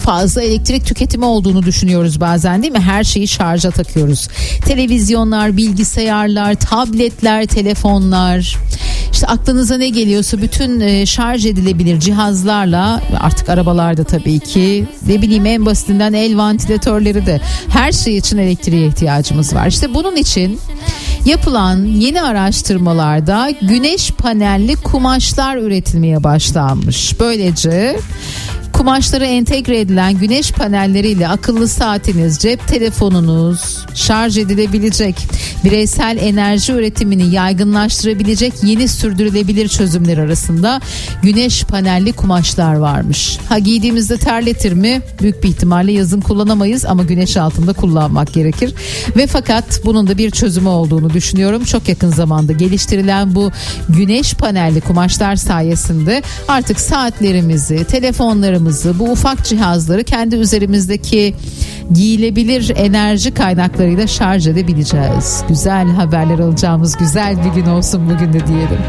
fazla elektrik tüketimi olduğunu düşünüyoruz bazen, değil mi? Her şeyi şarja takıyoruz. Televizyonlar, bilgisayarlar, tabletler, telefonlar. İşte aklınıza ne geliyorsa bütün şarj edilebilir cihazlarla, artık arabalarda tabii ki, ne bileyim en basitinden el vantilatörleri de, her şey için elektriğe ihtiyacımız var. İşte bunun için yapılan yeni araştırmalarda güneş panelli kumaşlar üretilmeye başlanmış. Böylece kumaşlara entegre edilen güneş panelleriyle akıllı saatiniz, cep telefonunuz şarj edilebilecek, bireysel enerji üretimini yaygınlaştırabilecek yeni sürdürülebilir çözümler arasında güneş panelli kumaşlar varmış. Ha, giydiğimizde terletir mi? Büyük bir ihtimalle yazın kullanamayız ama güneş altında kullanmak gerekir. Ve fakat bunun da bir çözümü olduğunu düşünüyorum. Çok yakın zamanda geliştirilen bu güneş panelli kumaşlar sayesinde artık saatlerimizi, telefonlarımızı, bu ufak cihazları kendi üzerimizdeki giyilebilir enerji kaynaklarıyla şarj edebileceğiz. Güzel haberler alacağımız güzel bir gün olsun bugün de diyelim.